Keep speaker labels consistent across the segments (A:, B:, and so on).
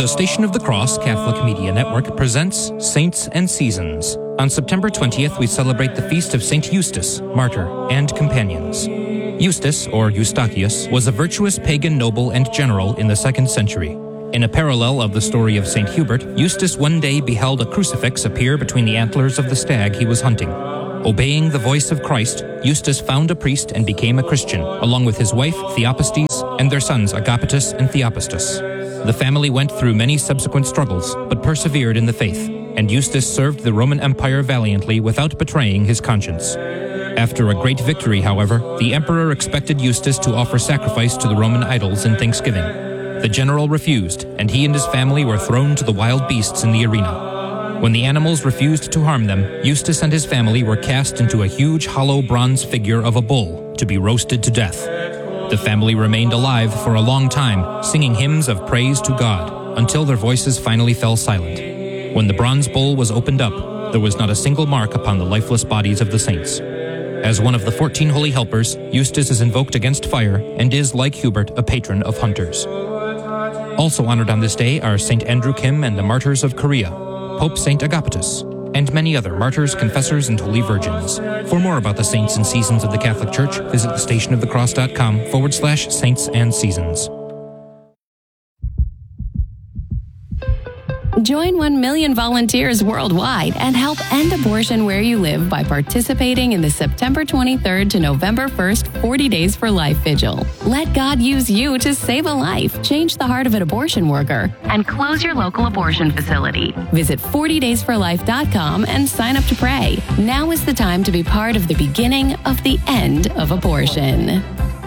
A: The Station of the Cross Catholic Media Network presents Saints and Seasons. On September 20th, we celebrate the feast of Saint Eustace, martyr, and companions. Eustace, or Eustachius, was a virtuous pagan noble and general in the 2nd century. In a parallel of the story of Saint Hubert, Eustace one day beheld a crucifix appear between the antlers of the stag he was hunting. Obeying the voice of Christ, Eustace found a priest and became a Christian, along with his wife, Theopastes, and their sons, Agapetus and Theopastus. The family went through many subsequent struggles, but persevered in the faith, and Eustace served the Roman Empire valiantly without betraying his conscience. After a great victory, however, the emperor expected Eustace to offer sacrifice to the Roman idols in thanksgiving. The general refused, and he and his family were thrown to the wild beasts in the arena. When the animals refused to harm them, Eustace and his family were cast into a huge hollow bronze figure of a bull to be roasted to death. The family remained alive for a long time, singing hymns of praise to God, until their voices finally fell silent. When the bronze bull was opened up, there was not a single mark upon the lifeless bodies of the saints. As one of the 14 holy helpers, Eustace is invoked against fire and is, like Hubert, a patron of hunters. Also honored on this day are St. Andrew Kim and the martyrs of Korea, Pope St. Agapetus, and many other martyrs, confessors, and holy virgins. For more about the saints and seasons of the Catholic Church, visit thestationofthecross.com/saints and seasons.
B: Join 1 million volunteers worldwide and help end abortion where you live by participating in the September 23rd to November 1st 40 Days for Life Vigil. Let God use you to save a life, change the heart of an abortion worker, and close your local abortion facility. Visit 40daysforlife.com and sign up to pray. Now is the time to be part of the beginning of the end of abortion.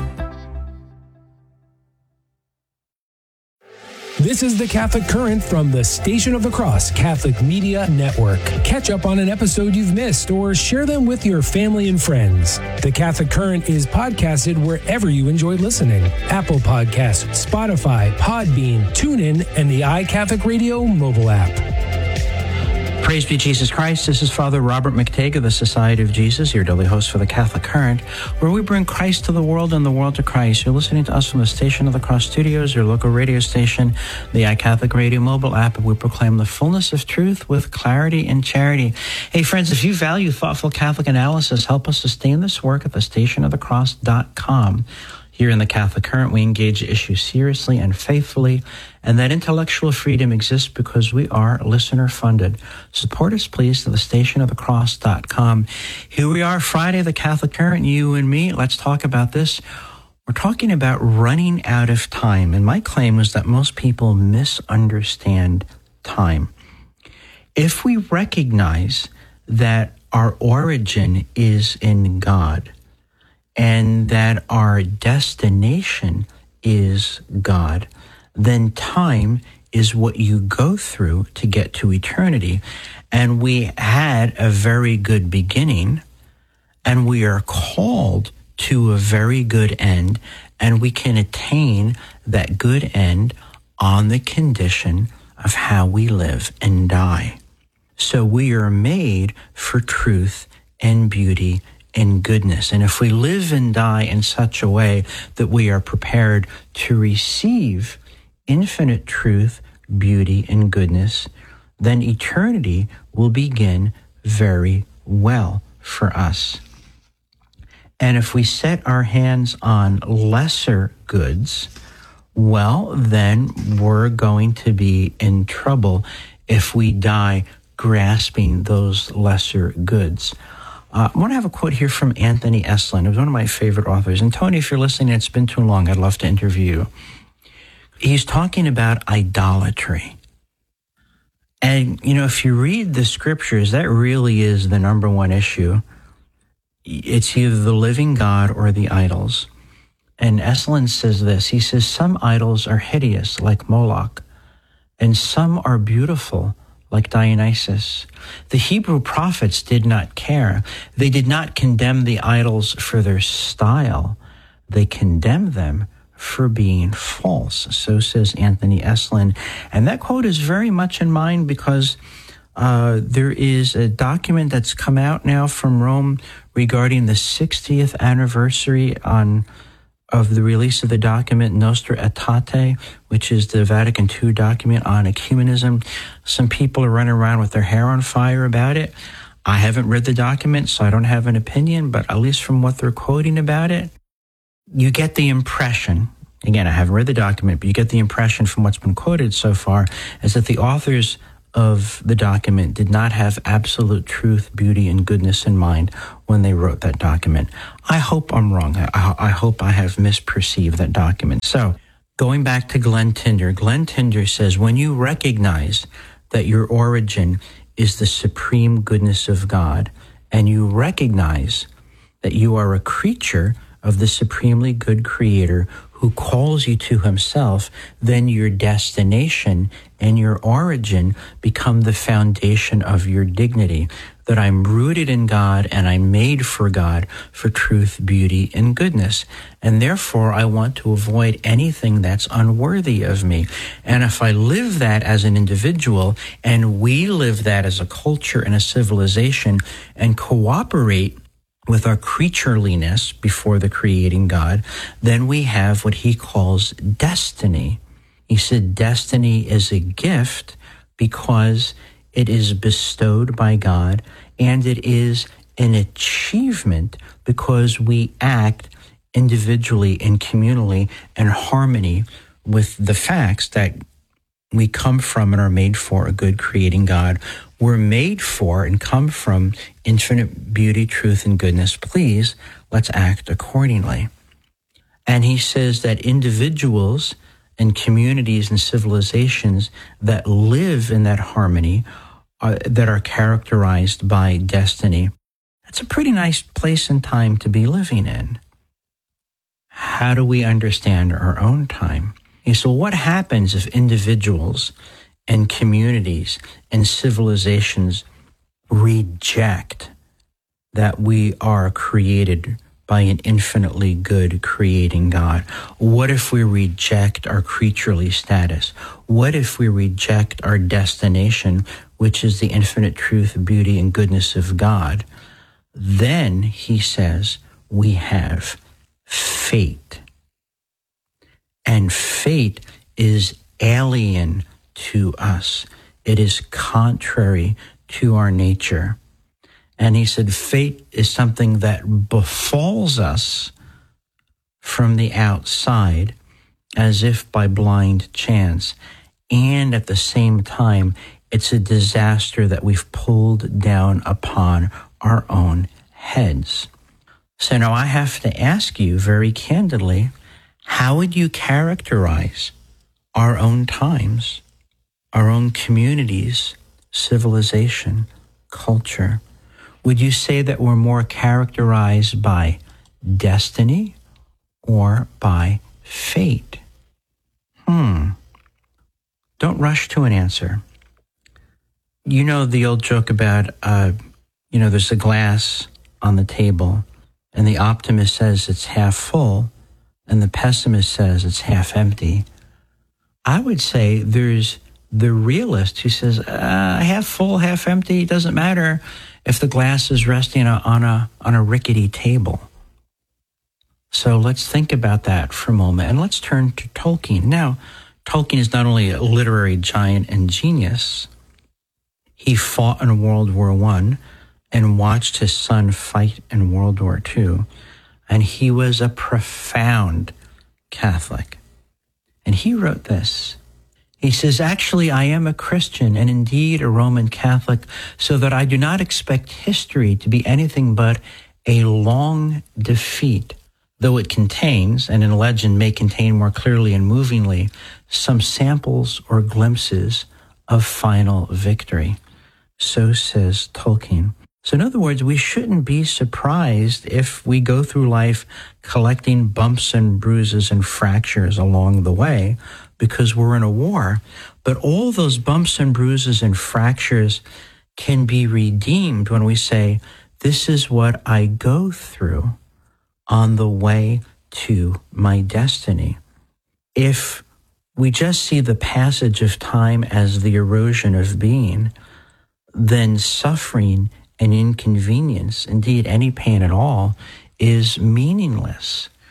C: This is the Catholic Current from the Station of the Cross Catholic Media Network. Catch up on an episode you've missed or share them with your family and friends. The Catholic Current is podcasted wherever you enjoy listening. Apple Podcasts, Spotify, Podbean, TuneIn, and the iCatholic Radio mobile app.
D: Praise be Jesus Christ. This is Father Robert McTague of the Society of Jesus, your daily host for the Catholic Current, where we bring Christ to the world and the world to Christ. You're listening to us from the Station of the Cross Studios, your local radio station, the iCatholic Radio mobile app, and we proclaim the fullness of truth with clarity and charity. Hey, friends, if you value thoughtful Catholic analysis, help us sustain this work at thestationofthecross.com. Here in the Catholic Current, we engage issues seriously and faithfully, and that intellectual freedom exists because we are listener-funded. Support us, please, to thestationofthecross.com. Here we are, Friday, the Catholic Current, you and me. Let's talk about this. We're talking about running out of time, and my claim is that most people misunderstand time. If we recognize that our origin is in God, and that our destination is God, then time is what you go through to get to eternity. And we had a very good beginning, and we are called to a very good end, and we can attain that good end on the condition of how we live and die. So we are made for truth and beauty and goodness. And if we live and die in such a way that we are prepared to receive infinite truth, beauty, and goodness, then eternity will begin very well for us. And if we set our hands on lesser goods, well, then we're going to be in trouble if we die grasping those lesser goods. I want to have a quote here from Anthony Eslin, who's one of my favorite authors. And Tony, if you're listening, it's been too long. I'd love to interview you. He's talking about idolatry. And, if you read the scriptures, that really is the number one issue. It's either the living God or the idols. And Eslin says this. He says, some idols are hideous, like Moloch, and some are beautiful, like Dionysus. The Hebrew prophets did not care. They did not condemn the idols for their style. They condemned them for being false. So says Anthony Eslin. And that quote is very much in mind because there is a document that's come out now from Rome regarding the 60th anniversary of the release of the document Nostra Aetate, which is the Vatican II document on ecumenism. Some people are running around with their hair on fire about it. I haven't read the document, so I don't have an opinion, but at least from what they're quoting about it, you get the impression, again, I haven't read the document, but you get the impression from what's been quoted so far, is that the authors of the document did not have absolute truth, beauty, and goodness in mind when they wrote that document. I hope I'm wrong. I hope I have misperceived that document. So, going back to Glenn Tinder says, when you recognize that your origin is the supreme goodness of God, and you recognize that you are a creature of the supremely good Creator who calls you to himself, then your destination and your origin become the foundation of your dignity, that I'm rooted in God and I'm made for God, for truth, beauty, and goodness. And therefore, I want to avoid anything that's unworthy of me. And if I live that as an individual, and we live that as a culture and a civilization, and cooperate with our creatureliness before the creating God, then we have what he calls destiny. He said destiny is a gift because it is bestowed by God, and it is an achievement because we act individually and communally in harmony with the facts that we come from and are made for a good creating God. We're made for and come from infinite beauty, truth, and goodness. Please, let's act accordingly. And he says that individuals and communities and civilizations that live in that harmony, that are characterized by destiny, that's a pretty nice place and time to be living in. How do we understand our own time? So what happens if individuals and communities and civilizations reject that we are created by an infinitely good creating God? What if we reject our creaturely status? What if we reject our destination, which is the infinite truth, beauty, and goodness of God? Then, he says, we have fate. And fate is alien to us. It is contrary to our nature. And he said fate is something that befalls us from the outside as if by blind chance. And at the same time, it's a disaster that we've pulled down upon our own heads. So now I have to ask you very candidly, how would you characterize our own times, our own communities, civilization, culture? Would you say that we're more characterized by destiny or by fate? Don't rush to an answer. You know the old joke about, there's a glass on the table, and the optimist says it's half full, and the pessimist says it's half empty. I would say there's the realist who says, half full, half empty, it doesn't matter if the glass is resting on a rickety table. So let's think about that for a moment, and let's turn to Tolkien. Now, Tolkien is not only a literary giant and genius, he fought in World War I and watched his son fight in World War II, and he was a profound Catholic. And he wrote this. He says, actually, I am a Christian and indeed a Roman Catholic, so that I do not expect history to be anything but a long defeat, though it contains, and in legend may contain more clearly and movingly, some samples or glimpses of final victory. So says Tolkien. So in other words, we shouldn't be surprised if we go through life collecting bumps and bruises and fractures along the way, because we're in a war. But all those bumps and bruises and fractures can be redeemed when we say, this is what I go through on the way to my destiny. If we just see the passage of time as the erosion of being, then suffering and inconvenience, indeed any pain at all, is meaningless.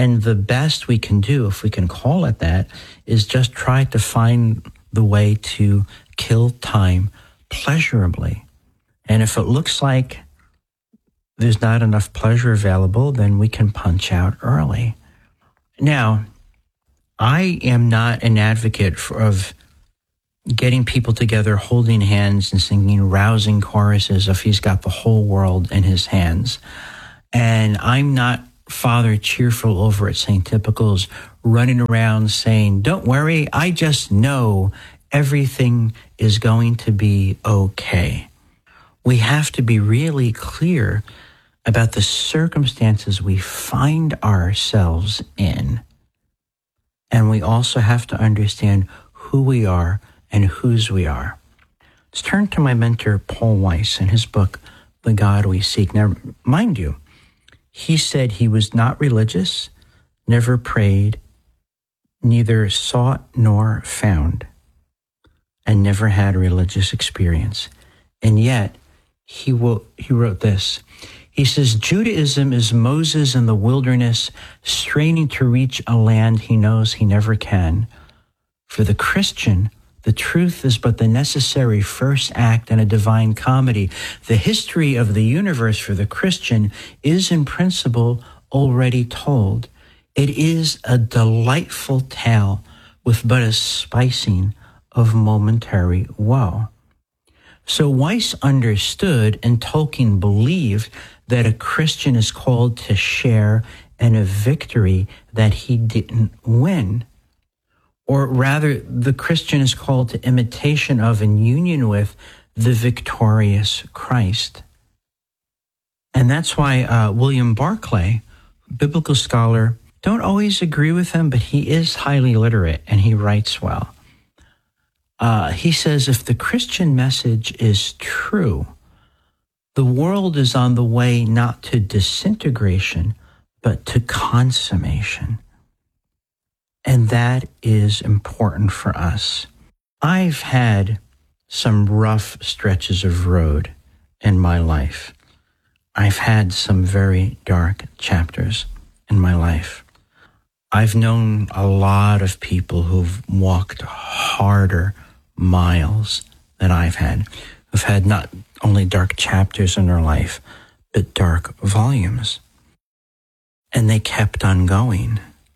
D: And the best we can do, if we can call it that, is just try to find the way to kill time pleasurably. And if it looks like there's not enough pleasure available, then we can punch out early. Now, I am not an advocate of getting people together, holding hands and singing rousing choruses if he's got the whole world in his hands. And I'm not Father Cheerful over at St. Typical's running around saying, don't worry, I just know everything is going to be okay. We have to be really clear about the circumstances we find ourselves in. And we also have to understand who we are and whose we are. Let's turn to my mentor, Paul Weiss, in his book, The God We Seek. Now, mind you, he said he was not religious, never prayed, neither sought nor found, and never had a religious experience. And yet, he wrote this. He says, Judaism is Moses in the wilderness, straining to reach a land he knows he never can. For the Christian, the truth is but the necessary first act in a divine comedy. The history of the universe for the Christian is in principle already told. It is a delightful tale with but a spicing of momentary woe. So Weiss understood and Tolkien believed that a Christian is called to share in a victory that he didn't win. Or rather, the Christian is called to imitation of and union with the victorious Christ. And that's why William Barclay, biblical scholar, don't always agree with him, but he is highly literate and he writes well. He says, if the Christian message is true, the world is on the way not to disintegration, but to consummation. And that is important for us. I've had some rough stretches of road in my life. I've had some very dark chapters in my life. I've known a lot of people who've walked harder miles than I've had, who've had not only dark chapters in their life, but dark volumes. And they kept on going.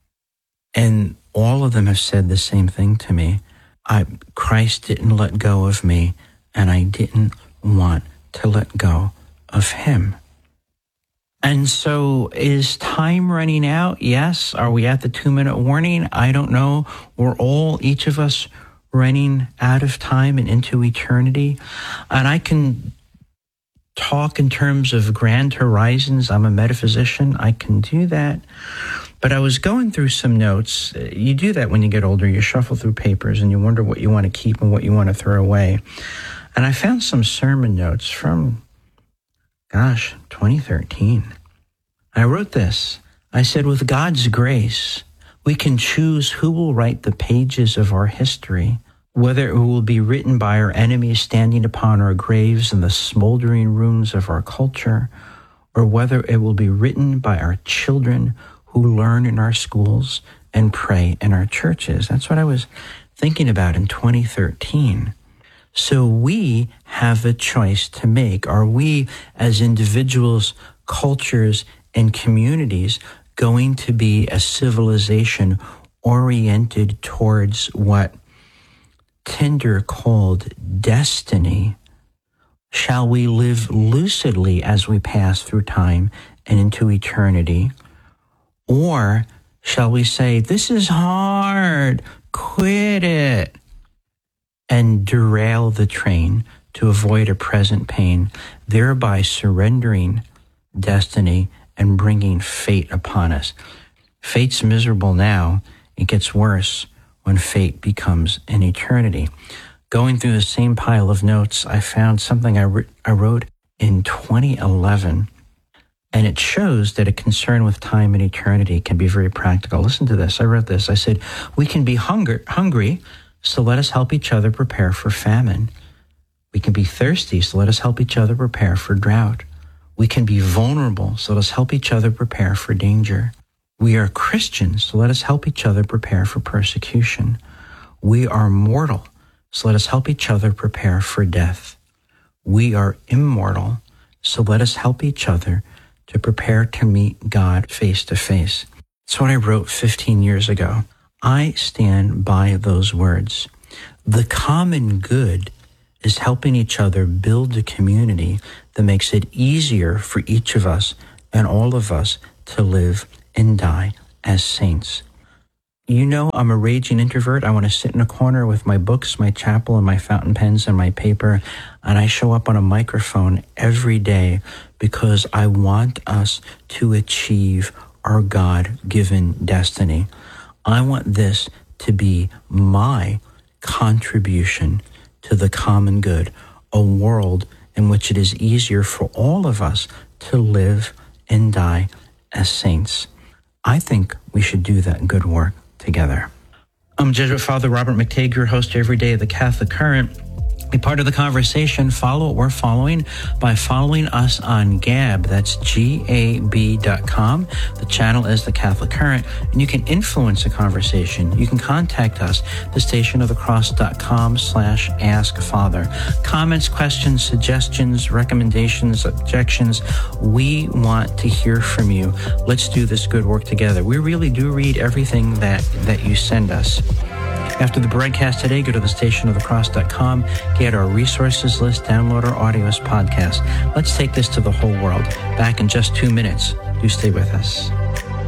D: And all of them have said the same thing to me. Christ didn't let go of me, and I didn't want to let go of him. And so is time running out? Yes. Are we at the 2-minute warning? I don't know. We're all, each of us, running out of time and into eternity. And I can talk in terms of grand horizons. I'm a metaphysician. I can do that. But I was going through some notes. You do that when you get older. You shuffle through papers and you wonder what you want to keep and what you want to throw away. And I found some sermon notes from, 2013. I wrote this. I said, with God's grace, we can choose who will write the pages of our history, whether it will be written by our enemies standing upon our graves in the smoldering ruins of our culture, or whether it will be written by our children who learn in our schools and pray in our churches. That's what I was thinking about in 2013. So we have a choice to make. Are we, as individuals, cultures, and communities, going to be a civilization oriented towards what Tyndall called destiny? Shall we live lucidly as we pass through time and into eternity? Or shall we say, this is hard, quit it, and derail the train to avoid a present pain, thereby surrendering destiny and bringing fate upon us? Fate's miserable now. It gets worse when fate becomes an eternity. Going through the same pile of notes, I found something I wrote in 2011, and it shows that a concern with time and eternity can be very practical. Listen to this. I wrote this. I said, we can be hungry, so let us help each other prepare for famine. We can be thirsty, so let us help each other prepare for drought. We can be vulnerable, so let us help each other prepare for danger. We are Christians, so let us help each other prepare for persecution. We are mortal, so let us help each other prepare for death. We are immortal, so let us help each other to prepare to meet God face to face. That's what I wrote 15 years ago. I stand by those words. The common good is helping each other build a community that makes it easier for each of us and all of us to live and die as saints. You know, I'm a raging introvert. I want to sit in a corner with my books, my chapel, and my fountain pens and my paper, and I show up on a microphone every day because I want us to achieve our God-given destiny. I want this to be my contribution to the common good, a world in which it is easier for all of us to live and die as saints. I think we should do that good work together. I'm Jesuit Father Robert McTague, your host every day of the Catholic Current. Be part of the conversation. Follow what we're following by following us on Gab. That's gab.com. The channel is the Catholic Current, and you can influence the conversation. You can contact us, thestationofthecross.com/askfather. Comments, questions, suggestions, recommendations, objections. We want to hear from you. Let's do this good work together. We really do read everything that you send us. After the broadcast today, go to thestationofthecross.com, get our resources list, download our audios podcast. Let's take this to the whole world. Back in just 2 minutes. Do stay with us.